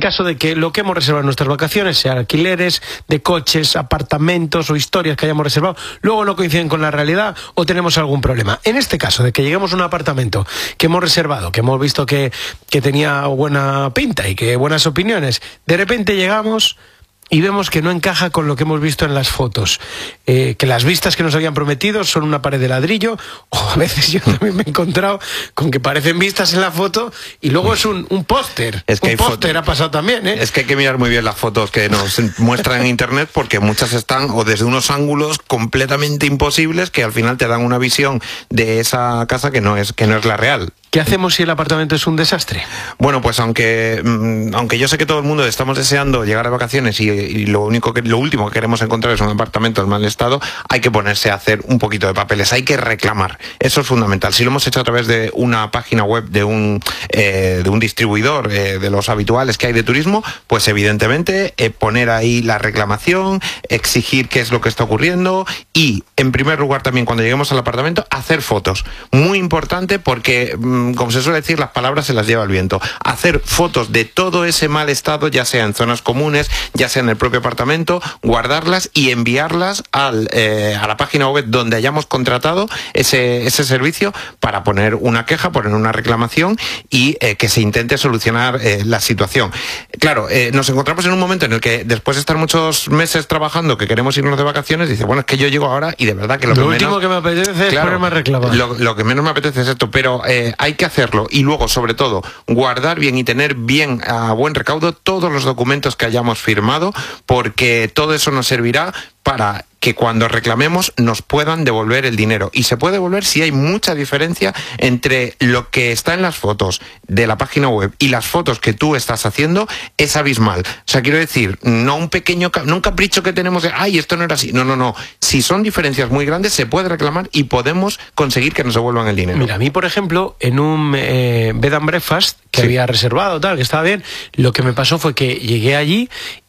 caso de que lo que hemos reservado en nuestras vacaciones, sea alquileres de coches, apartamentos o historias que hayamos reservado, luego no coinciden con la realidad o tenemos algún problema. En este caso, de que lleguemos a un apartamento que hemos reservado, que hemos visto que tenía buena pinta y que buenas opiniones, de repente llegamos y vemos que no encaja con lo que hemos visto en las fotos, que las vistas que nos habían prometido son una pared de ladrillo, o a veces yo también me he encontrado con que parecen vistas en la foto y luego es un póster. Es que un póster ha pasado también, ¿eh? Es que hay que mirar muy bien las fotos que nos muestran en internet, porque muchas están o desde unos ángulos completamente imposibles que al final te dan una visión de esa casa que no es la real. ¿Qué hacemos si el apartamento es un desastre? Bueno, pues aunque yo sé que todo el mundo estamos deseando llegar de vacaciones y lo último que queremos encontrar es un apartamento en mal estado, hay que ponerse a hacer un poquito de papeles, hay que reclamar. Eso es fundamental. Si lo hemos hecho a través de una página web de un distribuidor de los habituales que hay de turismo, pues evidentemente poner ahí la reclamación, exigir qué es lo que está ocurriendo y, en primer lugar, también cuando lleguemos al apartamento, hacer fotos. Muy importante porque, como se suele decir, las palabras se las lleva el viento. Hacer fotos de todo ese mal estado, ya sea en zonas comunes, ya sea en el propio apartamento, guardarlas y enviarlas a la página web donde hayamos contratado ese servicio para poner una queja, poner una reclamación y que se intente solucionar la situación. Claro, nos encontramos en un momento en el que después de estar muchos meses trabajando, que queremos irnos de vacaciones, dice, bueno, es que yo llego ahora y de verdad que lo último que me apetece es ponerme a reclamar. Lo que menos me apetece es esto, pero hay que hacerlo y luego, sobre todo, guardar bien y tener bien a buen recaudo todos los documentos que hayamos firmado, porque todo eso nos servirá para que cuando reclamemos nos puedan devolver el dinero. Y se puede devolver si hay mucha diferencia entre lo que está en las fotos de la página web y las fotos que tú estás haciendo, es abismal. O sea, quiero decir, no un capricho que tenemos de, ay, esto no era así. No. Si son diferencias muy grandes, se puede reclamar y podemos conseguir que nos devuelvan el dinero. Mira, a mí, por ejemplo, en un bed and breakfast que había reservado, que estaba bien, lo que me pasó fue que llegué allí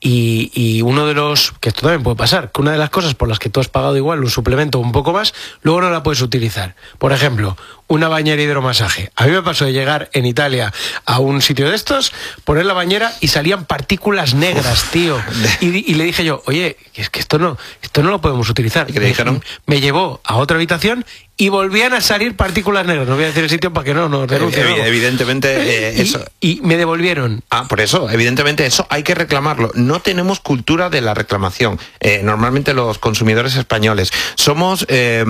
y uno de los, que esto también puede pasar, que una de las cosas por las que tú has pagado igual un suplemento un poco más, luego no la puedes utilizar. Por ejemplo, una bañera hidromasaje. A mí me pasó de llegar en Italia a un sitio de estos, poner la bañera y salían partículas negras, tío. Y le dije yo, oye, es que esto no lo podemos utilizar. ¿Y qué le dijeron? Me llevó a otra habitación y volvían a salir partículas negras. No voy a decir el sitio para que no nos denuncien. Evidentemente eso. Y me devolvieron. Por eso, evidentemente eso hay que reclamarlo. No tenemos cultura de la reclamación. Normalmente los consumidores españoles somos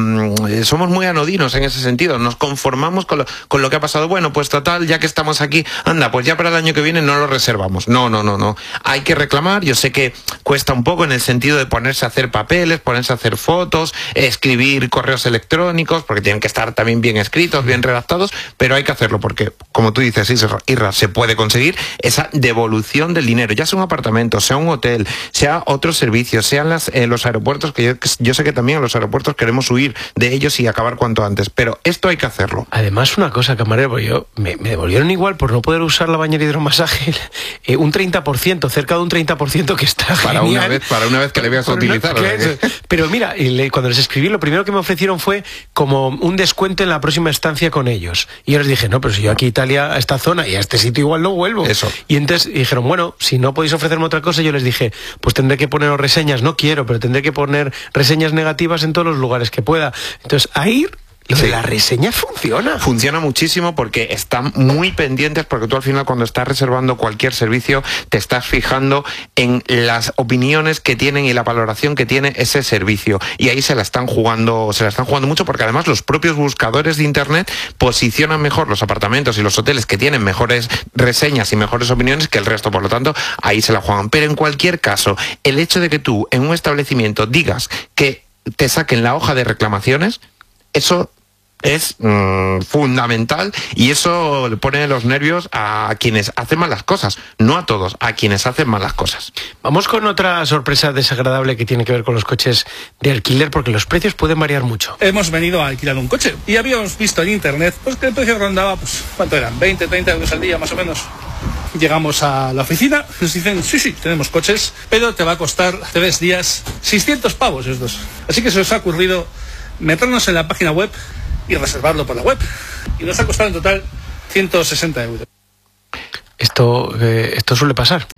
muy anodinos en ese sentido. Nos conformamos con lo que ha pasado. Bueno, pues total, ya que estamos aquí, anda, pues ya para el año que viene no lo reservamos. No. Hay que reclamar. Yo sé que cuesta un poco en el sentido de ponerse a hacer papeles, ponerse a hacer fotos, escribir correos electrónicos, porque tienen que estar también bien escritos, bien redactados, pero hay que hacerlo porque, como tú dices, Isra, se puede conseguir esa devolución del dinero, ya sea un apartamento, sea un hotel, sea otro servicio, sean los aeropuertos, que yo sé que también en los aeropuertos queremos huir de ellos y acabar cuanto antes, pero esto hay que hacerlo. Además, una cosa, camarero, porque me devolvieron igual por no poder usar la bañera hidromasaje un 30%, cerca de un 30% que está para genial. Para una vez que le veas a utilizar. Pero mira, cuando les escribí, lo primero que me ofrecieron fue como un descuento en la próxima estancia con ellos. Y yo les dije, no, pero si yo aquí a Italia, a esta zona y a este sitio igual no vuelvo. Eso. Y entonces dijeron, bueno, si no podéis ofrecerme otra cosa, yo les dije, pues tendré que poneros reseñas, no quiero, pero tendré que poner reseñas negativas en todos los lugares que pueda. Entonces, ahí lo de la reseña funciona. Funciona muchísimo porque están muy pendientes, porque tú al final cuando estás reservando cualquier servicio te estás fijando en las opiniones que tienen y la valoración que tiene ese servicio. Y ahí se la están jugando mucho, porque además los propios buscadores de internet posicionan mejor los apartamentos y los hoteles que tienen mejores reseñas y mejores opiniones que el resto. Por lo tanto, ahí se la juegan. Pero en cualquier caso, el hecho de que tú en un establecimiento digas que te saquen la hoja de reclamaciones, eso es fundamental, y eso le pone los nervios a quienes hacen mal las cosas, no a todos, a quienes hacen mal las cosas. Vamos con otra sorpresa desagradable que tiene que ver con los coches de alquiler, porque los precios pueden variar mucho. Hemos venido a alquilar un coche y habíamos visto en internet pues que el precio rondaba, pues, ¿cuánto eran? 20, 30 euros al día más o menos. Llegamos a la oficina, nos dicen, sí, tenemos coches, pero te va a costar 3 días 600 pavos estos. Así que se os ha ocurrido meternos en la página web y reservarlo por la web. Y nos ha costado en total 160 euros. Esto suele pasar.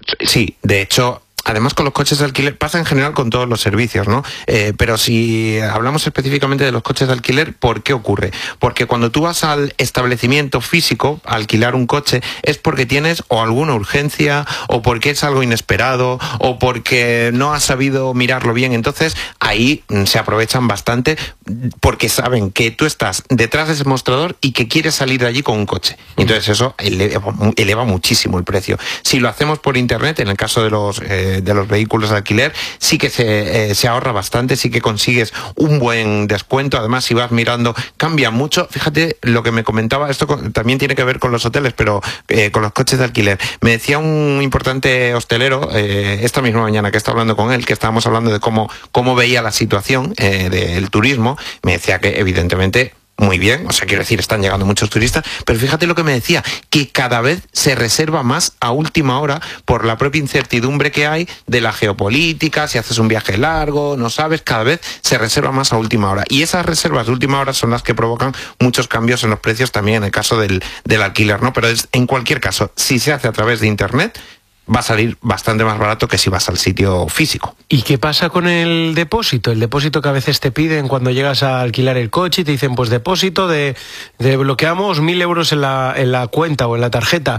Sí, de hecho... Además, con los coches de alquiler, pasa en general con todos los servicios, ¿no? Pero si hablamos específicamente de los coches de alquiler, ¿por qué ocurre? Porque cuando tú vas al establecimiento físico a alquilar un coche, es porque tienes o alguna urgencia, o porque es algo inesperado, o porque no has sabido mirarlo bien. Entonces, ahí se aprovechan bastante porque saben que tú estás detrás de ese mostrador y que quieres salir de allí con un coche. Entonces, eso eleva muchísimo el precio. Si lo hacemos por internet, en el caso de los vehículos de alquiler, sí que se ahorra bastante, sí que consigues un buen descuento. Además, si vas mirando, cambia mucho. Fíjate lo que me comentaba, esto también tiene que ver con los hoteles, pero con los coches de alquiler. Me decía un importante hostelero, esta misma mañana que estaba hablando con él, que estábamos hablando de cómo veía la situación del turismo, me decía que evidentemente... Muy bien, o sea, quiero decir, están llegando muchos turistas, pero fíjate lo que me decía, que cada vez se reserva más a última hora por la propia incertidumbre que hay de la geopolítica, si haces un viaje largo, no sabes, cada vez se reserva más a última hora. Y esas reservas de última hora son las que provocan muchos cambios en los precios también en el caso del alquiler, ¿no? Pero en cualquier caso, si se hace a través de internet, va a salir bastante más barato que si vas al sitio físico. ¿Y qué pasa con el depósito? El depósito que a veces te piden cuando llegas a alquilar el coche y te dicen, pues depósito de bloqueamos 1.000 euros en la cuenta o en la tarjeta.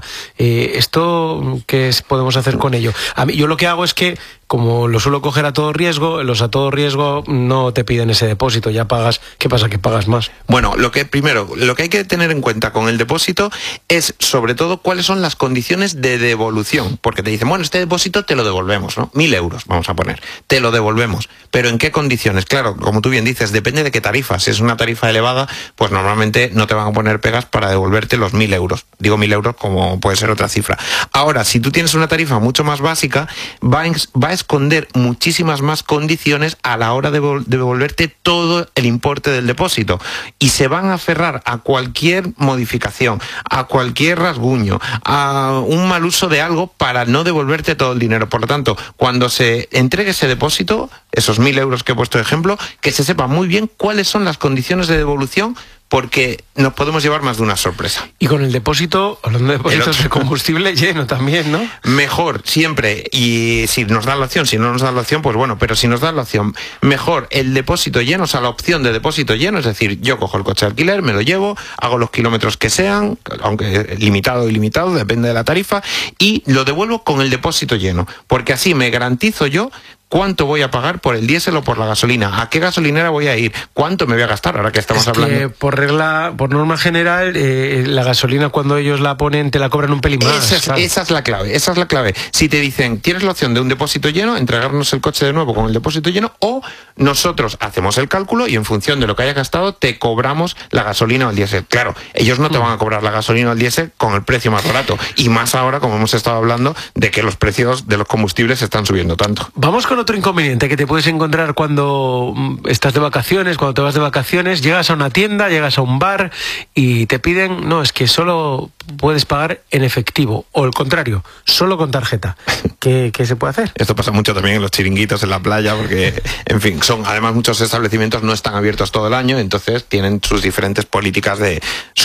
¿Esto qué podemos hacer con ello? Yo lo que hago es que, como lo suelo coger a todo riesgo, los a todo riesgo no te piden ese depósito, ya pagas. ¿Qué pasa? Que pagas más. Bueno, lo que hay que tener en cuenta con el depósito es, sobre todo, cuáles son las condiciones de devolución, porque te dicen, bueno, este depósito te lo devolvemos, ¿no? 1.000 euros, vamos a poner, te lo devolvemos, pero ¿en qué condiciones? Claro, como tú bien dices, depende de qué tarifa. Si es una tarifa elevada, pues normalmente no te van a poner pegas para devolverte los 1.000 euros. Digo 1.000 euros como puede ser otra cifra. Ahora, si tú tienes una tarifa mucho más básica, va a esconder muchísimas más condiciones a la hora de devolverte todo el importe del depósito, y se van a aferrar a cualquier modificación, a cualquier rasguño, a un mal uso de algo para no devolverte todo el dinero. Por lo tanto, cuando se entregue ese depósito, esos 1.000 euros que he puesto de ejemplo, que se sepa muy bien cuáles son las condiciones de devolución, porque nos podemos llevar más de una sorpresa. Y con el depósito, hablando de depósitos de combustible, lleno también, ¿no? Mejor, siempre, y si nos dan la opción, si no nos dan la opción, pues bueno, pero si nos dan la opción, mejor el depósito lleno, o sea, la opción de depósito lleno, es decir, yo cojo el coche de alquiler, me lo llevo, hago los kilómetros que sean, aunque limitado o ilimitado, depende de la tarifa, y lo devuelvo con el depósito lleno, porque así me garantizo yo cuánto voy a pagar por el diésel o por la gasolina, a qué gasolinera voy a ir, cuánto me voy a gastar, ahora que estamos hablando. Por norma general, la gasolina cuando ellos la ponen te la cobran un pelín más. Esa es la clave. Si te dicen, tienes la opción de un depósito lleno, entregarnos el coche de nuevo con el depósito lleno, o nosotros hacemos el cálculo y en función de lo que hayas gastado te cobramos la gasolina o el diésel. Claro, ellos no te van a cobrar la gasolina o el diésel con el precio más barato, y más ahora, como hemos estado hablando, de que los precios de los combustibles están subiendo tanto. Vamos con otro inconveniente que te puedes encontrar cuando estás de vacaciones, cuando te vas de vacaciones, llegas a una tienda, llegas a un bar y te piden, no, es que solo puedes pagar en efectivo, o el contrario, solo con tarjeta. ¿Qué se puede hacer? Esto pasa mucho también en los chiringuitos, en la playa, porque, en fin, además muchos establecimientos no están abiertos todo el año, entonces tienen sus diferentes políticas de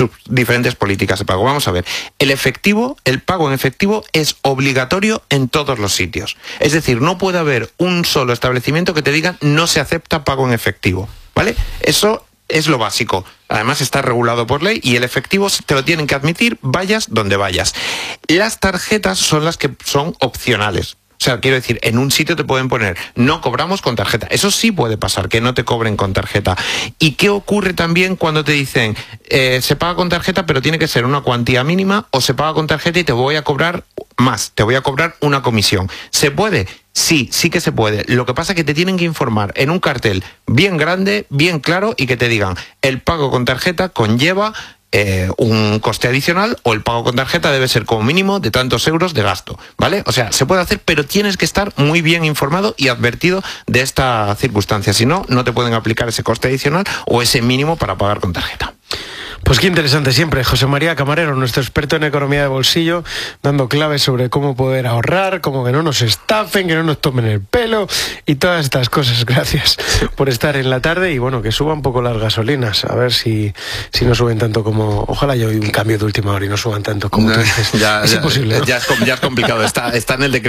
pago. Vamos a ver, el pago en efectivo es obligatorio en todos los sitios. Es decir, no puede haber un solo establecimiento que te diga no se acepta pago en efectivo, ¿vale? Eso es lo básico. Además está regulado por ley y el efectivo te lo tienen que admitir, vayas donde vayas. Las tarjetas son las que son opcionales. O sea, quiero decir, en un sitio te pueden poner, no cobramos con tarjeta. Eso sí puede pasar, que no te cobren con tarjeta. ¿Y qué ocurre también cuando te dicen, se paga con tarjeta, pero tiene que ser una cuantía mínima, o se paga con tarjeta y te voy a cobrar más, te voy a cobrar una comisión? ¿Se puede? Sí que se puede. Lo que pasa es que te tienen que informar en un cartel bien grande, bien claro, y que te digan, el pago con tarjeta conlleva un coste adicional, o el pago con tarjeta debe ser como mínimo de tantos euros de gasto, ¿vale? O sea, se puede hacer, pero tienes que estar muy bien informado y advertido de esta circunstancia. Si no, no te pueden aplicar ese coste adicional o ese mínimo para pagar con tarjeta. Pues qué interesante siempre. José María Camarero, nuestro experto en economía de bolsillo, dando claves sobre cómo poder ahorrar, cómo que no nos estafen, que no nos tomen el pelo y todas estas cosas. Gracias por estar en la tarde, y bueno, que suban un poco las gasolinas, a ver si no suben tanto como... Ojalá yo oí un cambio de última hora y no suban tanto como tú dices. Es imposible, ¿no? Ya es complicado, está en el decreto.